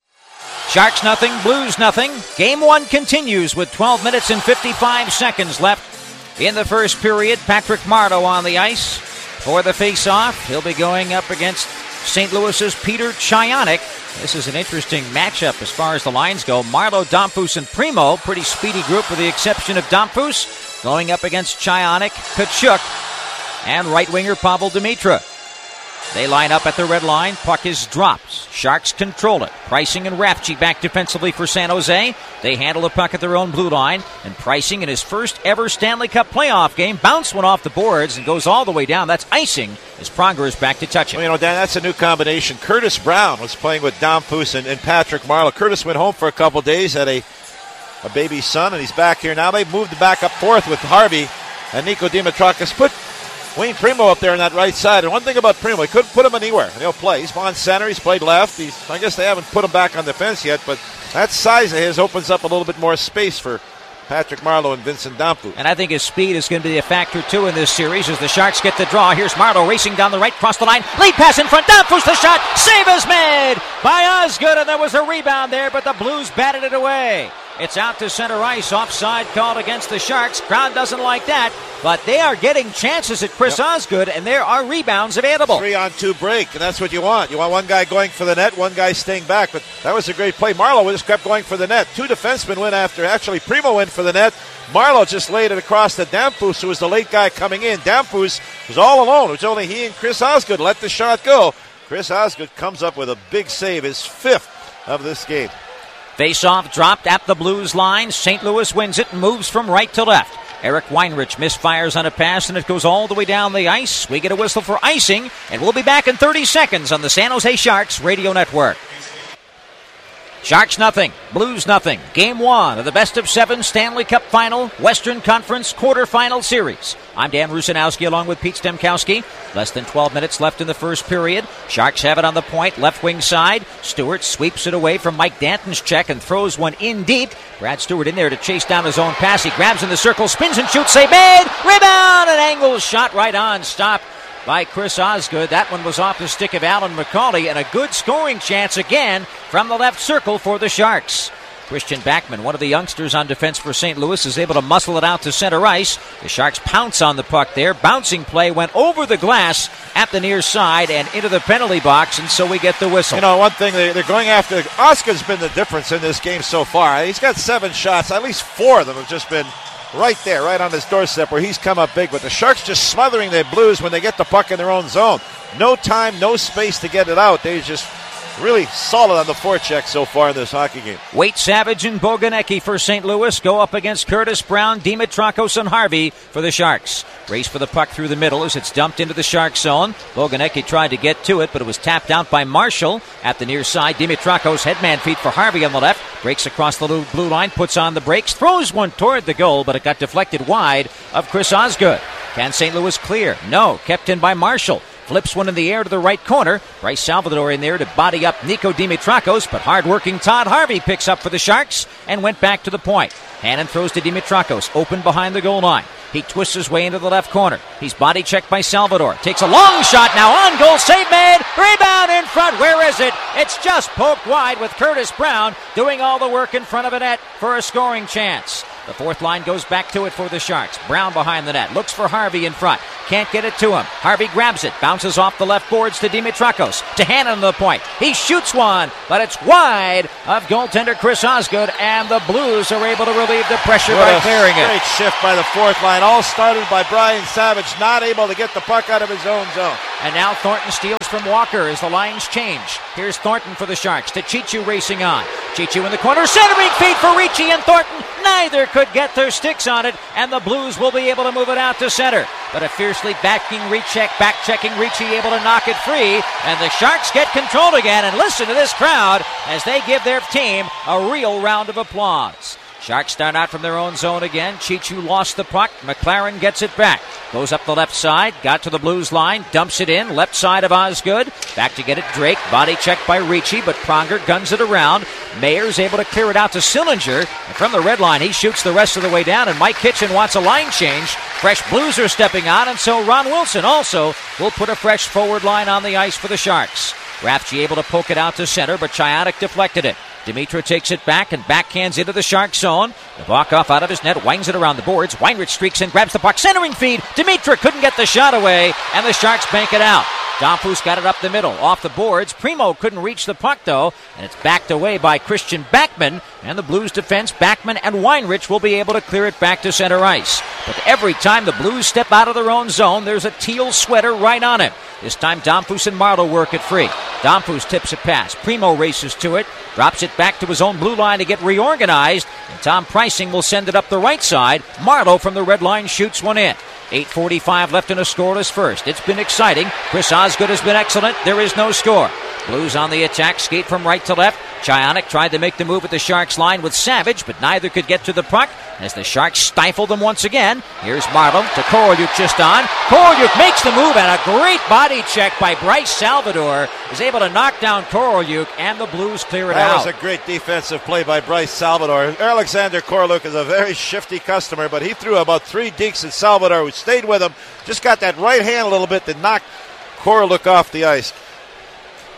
Sharks nothing, Blues nothing. Game one continues with twelve minutes and fifty-five seconds left in the first period. Patrick Marleau on the ice for the face-off. He'll be going up against Saint Louis's Peter Chionik. This is an interesting matchup as far as the lines go. Marleau, Domfus, and Primo. Pretty speedy group with the exception of Domfus. Going up against Chionik, Tkachuk, and right winger Pavel Demitra. They line up at the red line. Puck is dropped. Sharks control it. Pricing and Rafchi back defensively for San Jose. They handle the puck at their own blue line. And Pricing in his first ever Stanley Cup playoff game bounced one off the boards and goes all the way down. That's icing as Pronger is back to touch it. Well, you know, Dan, that's a new combination. Curtis Brown was playing with Domfus and, and Patrick Marleau. Curtis went home for a couple days, had a, a baby son, and he's back here now. They've moved back up forth with Harvey and Nico Dimitrakis. Put Wayne Primo up there on that right side. And one thing about Primo, he couldn't put him anywhere, and he'll play. He's on center. He's played left. He's, I guess they haven't put him back on defense yet, but that size of his opens up a little bit more space for Patrick Marleau and Vincent Domfus. And I think his speed is going to be a factor, too, in this series as the Sharks get the draw. Here's Marleau racing down the right, cross the line. Lead pass in front. Domfus the shot. Save is made by Osgood, and there was a rebound there, but the Blues batted it away. It's out to center ice. Offside called against the Sharks. Crowd doesn't like that, but they are getting chances at Chris yep. Osgood, and there are rebounds available. Three on two break, and that's what you want. You want one guy going for the net, one guy staying back, but that was a great play. Marleau just kept going for the net. Two defensemen went after. Actually, Primo went for the net. Marleau just laid it across to Damphousse, who was the late guy coming in. Damphousse was all alone. It was only he and Chris Osgood let the shot go. Chris Osgood comes up with a big save, his fifth of this game. Face-off dropped at the Blues line. Saint Louis wins it and moves from right to left. Eric Weinrich misfires on a pass, and it goes all the way down the ice. We get a whistle for icing, and we'll be back in thirty seconds on the San Jose Sharks Radio Network. Sharks nothing, Blues nothing. Game one of the best of seven Stanley Cup Final, Western Conference quarterfinal series. I'm Dan Rusanowski along with Pete Stemkowski. Less than twelve minutes left in the first period. Sharks have it on the point, left wing side. Stewart sweeps it away from Mike Danton's check and throws one in deep. Brad Stewart in there to chase down his own pass. He grabs in the circle, spins and shoots. Save made! Rebound! An angle shot right on. Stop by Chris Osgood. That one was off the stick of Alan McCauley, and a good scoring chance again from the left circle for the Sharks. Christian Backman, one of the youngsters on defense for Saint Louis, is able to muscle it out to center ice. The Sharks pounce on the puck there. Bouncing play went over the glass at the near side and into the penalty box, and so we get the whistle. You know, one thing, they're going after, Osgood's been the difference in this game so far. He's got seven shots. At least four of them have just been right there, right on his doorstep where he's come up big. But the Sharks just smothering their Blues when they get the puck in their own zone. No time, no space to get it out. They just really solid on the forecheck so far in this hockey game. Wade Savage and Boganecki for Saint Louis go up against Curtis Brown, Dimitrakos, and Harvey for the Sharks. Race for the puck through the middle as it's dumped into the Shark zone. Boganecki tried to get to it, but it was tapped out by Marshall at the near side. Dimitrakos headman feet for Harvey on the left. Breaks across the blue line, puts on the brakes, throws one toward the goal, but it got deflected wide of Chris Osgood. Can Saint Louis clear? No. Kept in by Marshall. Flips one in the air to the right corner. Bryce Salvador in there to body up Nico Dimitrakos, but hard-working Todd Harvey picks up for the Sharks and went back to the point. Hannon throws to Dimitrakos, open behind the goal line. He twists his way into the left corner. He's body checked by Salvador. Takes a long shot now on goal. Save made. Rebound in front. Where is it? It's just poked wide with Curtis Brown doing all the work in front of a net for a scoring chance. The fourth line goes back to it for the Sharks. Brown behind the net. Looks for Harvey in front. Can't get it to him. Harvey grabs it. Bounces off the left boards to Dimitrakos. To Hannon on the point. He shoots one, but it's wide of goaltender Chris Osgood, and the Blues are able to relieve the pressure what by clearing it. Great shift by the fourth line. All started by Brian Savage, not able to get the puck out of his own zone. And now Thornton steals from Walker as the lines change. Here's Thornton for the Sharks. To Chichu racing on. Chichu in the corner. Centering feed for Ricci and Thornton. Neither could get their sticks on it, and the Blues will be able to move it out to center. But a fiercely backing recheck, back-checking Ricci able to knock it free, and the Sharks get control again. And listen to this crowd as they give their team a real round of applause. Sharks start out from their own zone again. Chichu lost the puck. McLaren gets it back. Goes up the left side. Got to the Blues line. Dumps it in. Left side of Osgood. Back to get it Drake. Body checked by Ricci, but Pronger guns it around. Mayer's able to clear it out to Sillinger. And from the red line, he shoots the rest of the way down, and Mike Kitchen wants a line change. Fresh Blues are stepping on, and so Ron Wilson also will put a fresh forward line on the ice for the Sharks. Rafchi able to poke it out to center, but Chiotic deflected it. Dimitra takes it back and backhands into the Shark zone. Nabokov out of his net, winds it around the boards. Weinrich streaks in, grabs the puck, centering feed. Dimitra couldn't get the shot away, and the Sharks bank it out. Domfus got it up the middle, off the boards. Primo couldn't reach the puck, though, and it's backed away by Christian Backman. And the Blues defense, Backman and Weinrich, will be able to clear it back to center ice. But every time the Blues step out of their own zone, there's a teal sweater right on him. This time, Domfus and Marleau work it free. Domfus tips a pass. Primo races to it, drops it back to his own blue line to get reorganized, and Tom Preissing will send it up the right side. Marleau from the red line shoots one in. eight forty-five left in a scoreless first. It's been exciting. Chris Osgood has been excellent. There is no score. Blues on the attack, skate from right to left. Chionik tried to make the move at the Sharks line with Savage, but neither could get to the puck as the Sharks stifled them once again. Here's Marleau to Korolyuk just on. Korolyuk makes the move, and a great body check by Bryce Salvador is able to knock down Korolyuk, and the Blues clear it that out. That was a great defensive play by Bryce Salvador. Alexander Korolyuk is a very shifty customer, but he threw about three dinks at Salvador, who stayed with him. Just got that right hand a little bit to knock Korolyuk off the ice.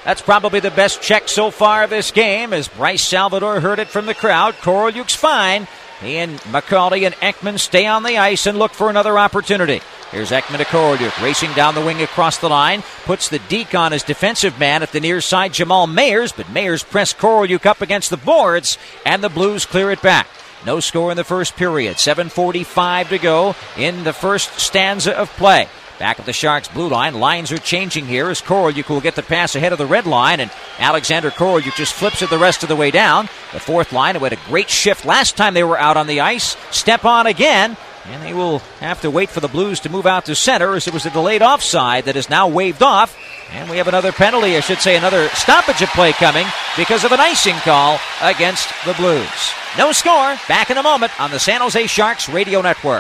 That's probably the best check so far this game, as Bryce Salvador heard it from the crowd. Korolyuk's fine. He and McCauley and Ekman stay on the ice and look for another opportunity. Here's Ekman to Korolyuk, racing down the wing across the line. Puts the deke on his defensive man at the near side, Jamal Mayers. But Mayers pressed Korolyuk up against the boards, and the Blues clear it back. No score in the first period. seven forty-five to go in the first stanza of play. Back at the Sharks' blue line. Lines are changing here as Korolyuk will get the pass ahead of the red line, and Alexander Korolyuk just flips it the rest of the way down. The fourth line, who had a great shift last time they were out on the ice, step on again, and they will have to wait for the Blues to move out to center, as it was a delayed offside that is now waved off. And we have another penalty, I should say another stoppage of play coming because of an icing call against the Blues. No score. Back in a moment on the San Jose Sharks Radio Network.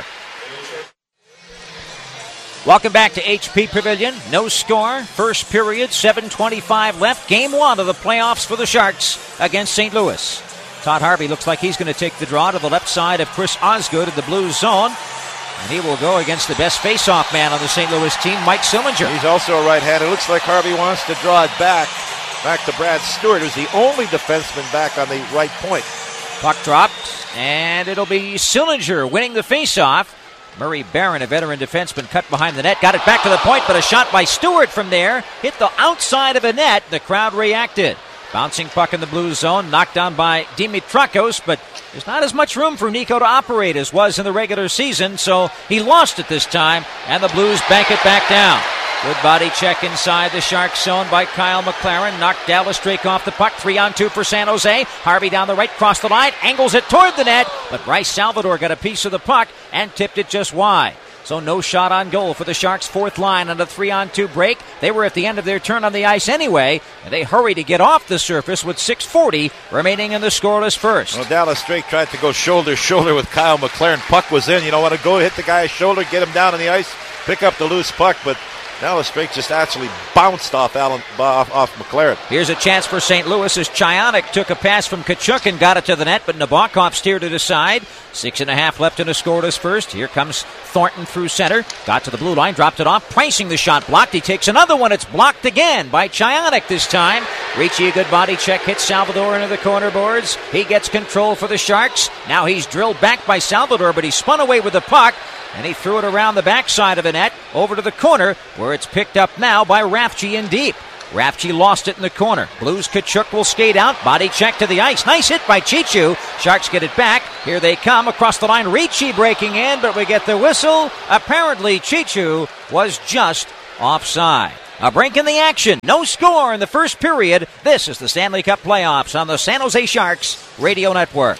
Welcome back to H P Pavilion. No score. First period, seven twenty-five left. Game one of the playoffs for the Sharks against Saint Louis. Todd Harvey looks like he's going to take the draw to the left side of Chris Osgood in the Blues zone. And he will go against the best face-off man on the Saint Louis team, Mike Sillinger. He's also a right-hander. It looks like Harvey wants to draw it back. Back to Brad Stewart, who's the only defenseman back on the right point. Puck dropped, and it'll be Sillinger winning the face-off. Murray Barron, a veteran defenseman, cut behind the net, got it back to the point, but a shot by Stewart from there hit the outside of a net. The crowd reacted. Bouncing puck in the Blues zone, knocked down by Dimitrakos, but there's not as much room for Nico to operate as was in the regular season, so he lost it this time, and the Blues bank it back down. Good body check inside the Sharks zone by Kyle McLaren. Knocked Dallas Drake off the puck. Three on two for San Jose. Harvey down the right, crossed the line, angles it toward the net, but Bryce Salvador got a piece of the puck and tipped it just wide. So no shot on goal for the Sharks' fourth line on a three-on-two break. They were at the end of their turn on the ice anyway, and they hurry to get off the surface with six forty remaining in the scoreless first. Well, Dallas Drake tried to go shoulder-shoulder with Kyle McLaren. Puck was in. You don't want to go hit the guy's shoulder, get him down on the ice, pick up the loose puck, but Dallas Drake just actually bounced off Allen, off, off McLaren. Here's a chance for Saint Louis as Chionik took a pass from Tkachuk and got it to the net, but Nabokov steered it aside. Six and a half left in a scoreless first. Here comes Thornton through center. Got to the blue line, dropped it off. Pricing the shot blocked. He takes another one. It's blocked again by Chionik this time. Ricci, a good body check, hits Salvador into the corner boards. He gets control for the Sharks. Now he's drilled back by Salvador, but he spun away with the puck. And he threw it around the backside of the net, over to the corner, where it's picked up now by Rafchi in deep. Rafchi lost it in the corner. Blues Tkachuk will skate out. Body check to the ice. Nice hit by Chichu. Sharks get it back. Here they come across the line. Ricci breaking in, but we get the whistle. Apparently Chichu was just offside. A break in the action. No score in the first period. This is the Stanley Cup playoffs on the San Jose Sharks Radio Network.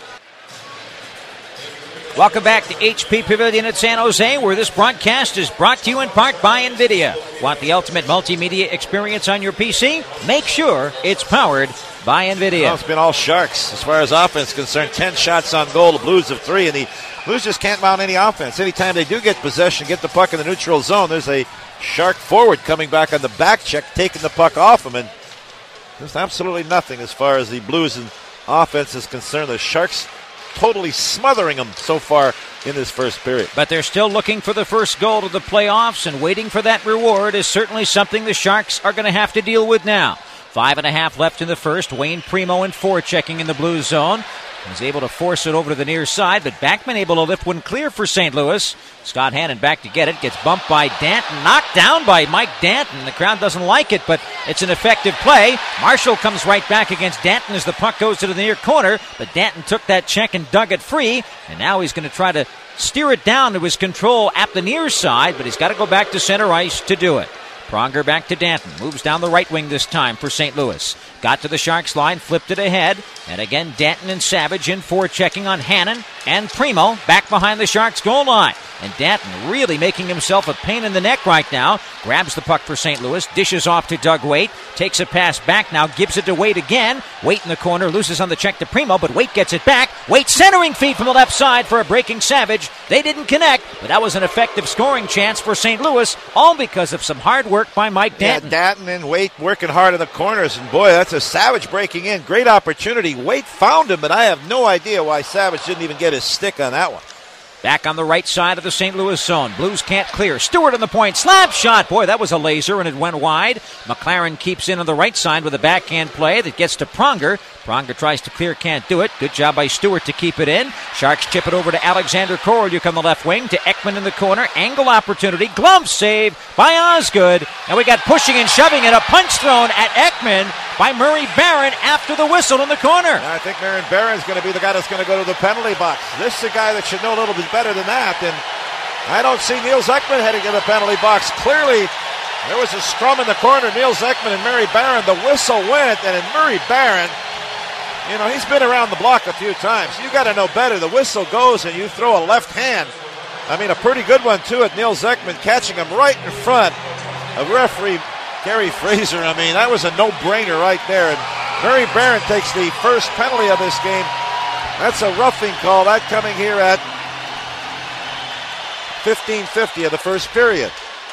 Welcome back to H P Pavilion at San Jose, where this broadcast is brought to you in part by NVIDIA. Want the ultimate multimedia experience on your P C? Make sure it's powered by NVIDIA. Well, it's been all Sharks as far as offense is concerned. Ten shots on goal, the Blues of three, and the Blues just can't mount any offense. Anytime they do get possession, get the puck in the neutral zone, there's a Shark forward coming back on the back check, taking the puck off him, and there's absolutely nothing as far as the Blues and offense is concerned. The Sharks totally smothering them so far in this first period. But they're still looking for the first goal to the playoffs, and waiting for that reward is certainly something the Sharks are going to have to deal with now. Five and a half left in the first. Wayne Primo in four checking in the Blues zone. He's able to force it over to the near side, but Backman able to lift one clear for Saint Louis. Scott Hannon back to get it. Gets bumped by Danton. Knocked down by Mike Danton. The crowd doesn't like it, but it's an effective play. Marshall comes right back against Danton as the puck goes to the near corner, but Danton took that check and dug it free, and now he's going to try to steer it down to his control at the near side, but he's got to go back to center ice to do it. Pronger back to Danton. Moves down the right wing this time for Saint Louis. Got to the Sharks line, flipped it ahead. And again, Danton and Savage in for checking on Hannon and Primo back behind the Sharks goal line. And Danton really making himself a pain in the neck right now. Grabs the puck for Saint Louis, dishes off to Doug Waite, takes a pass back now, gives it to Waite again. Waite in the corner, loses on the check to Primo, but Waite gets it back. Waite centering feed from the left side for a breaking Savage. They didn't connect, but that was an effective scoring chance for Saint Louis, all because of some hard work by Mike Danton. Yeah, Danton and Waite working hard in the corners, and boy, that's a Savage breaking in. Great opportunity. Waite found him, but I have no idea why Savage didn't even get his stick on that one. Back on the right side of the Saint Louis zone. Blues can't clear. Stewart on the point. Slap shot. Boy, that was a laser, and it went wide. McLaren keeps in on the right side with a backhand play that gets to Pronger. Pronger tries to clear, can't do it. Good job by Stewart to keep it in. Sharks chip it over to Alexander Koryuk on the left wing, to Ekman in the corner. Angle opportunity. Glove save by Osgood. And we got pushing and shoving and a punch thrown at Ekman by Murray Barron after the whistle in the corner. I think Murray Barron's going to be the guy that's going to go to the penalty box. This is a guy that should know a little bit better than that. And I don't see Niels Ekman heading to the penalty box. Clearly, there was a scrum in the corner. Niels Ekman and Murray Barron. The whistle went, and in Murray Barron, you know, he's been around the block a few times. You got to know better. The whistle goes, and you throw a left hand. I mean, a pretty good one, too, at Niels Ekman, catching him right in front of referee Gary Fraser. I mean, that was a no-brainer right there. And Murray Barron takes the first penalty of this game. That's a roughing call. That coming here at fifteen fifty of the first period.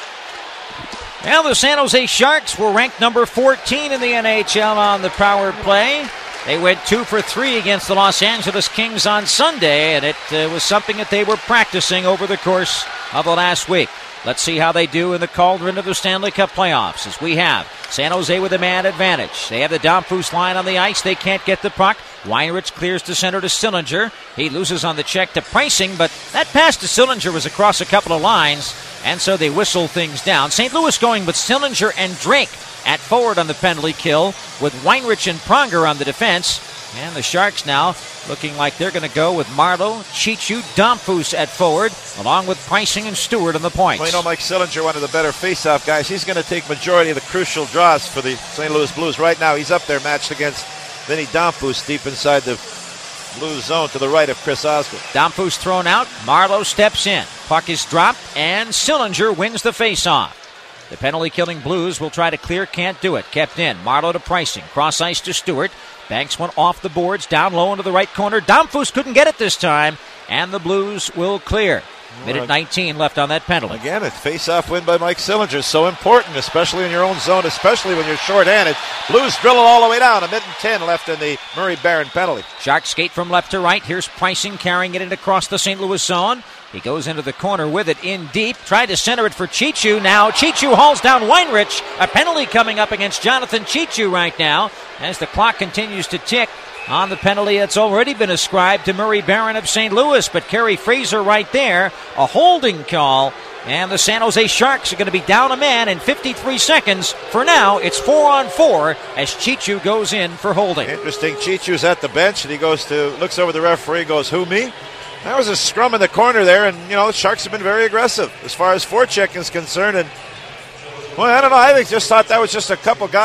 Well, the San Jose Sharks were ranked number fourteen in the N H L on the power play. They went two for three against the Los Angeles Kings on Sunday, and it uh, was something that they were practicing over the course of the last week. Let's see how they do in the cauldron of the Stanley Cup playoffs, as we have San Jose with a man advantage. They have the Domfus line on the ice. They can't get the puck. Weinrich clears to center to Sillinger. He loses on the check to Pricing, but that pass to Sillinger was across a couple of lines, and so they whistle things down. Saint Louis going with Sillinger and Drake at forward on the penalty kill, with Weinrich and Pronger on the defense. And the Sharks now looking like they're going to go with Marleau, Chichu, Domfus at forward, along with Pricing and Stewart on the points. Well, you know, Mike Sillinger, one of the better face-off guys. He's going to take majority of the crucial draws for the Saint Louis Blues. Right now, he's up there matched against Vinny Domfus deep inside the Blues zone to the right of Chris Osgood. Domfus thrown out. Marleau steps in. Puck is dropped, and Sillinger wins the face-off. The penalty-killing Blues will try to clear, can't do it. Kept in. Marleau to Pricing. Cross ice to Stewart. Banks one off the boards, down low into the right corner. Domfus couldn't get it this time, and the Blues will clear. Minute nineteen left on that penalty. Again, a face-off win by Mike Sillinger. So important, especially in your own zone, especially when you're short-handed. Blues drill it all the way down. A minute and ten left in the Murray Barron penalty. Sharks skate from left to right. Here's Pricing carrying it in across the Saint Louis zone. He goes into the corner with it in deep. Tried to center it for Chichu. Now Chichu hauls down Weinrich. A penalty coming up against Jonathan Chichu right now as the clock continues to tick on the penalty that's already been ascribed to Murray Barron of Saint Louis. But Kerry Fraser right there, a holding call. And the San Jose Sharks are going to be down a man in fifty-three seconds. For now, it's four on four as Chichu goes in for holding. Interesting. Chichu's at the bench, and he goes to, looks over the referee, goes, who, me? That was a scrum in the corner there, and, you know, the Sharks have been very aggressive as far as forecheck is concerned. And, well, I don't know. I think just thought that was just a couple guys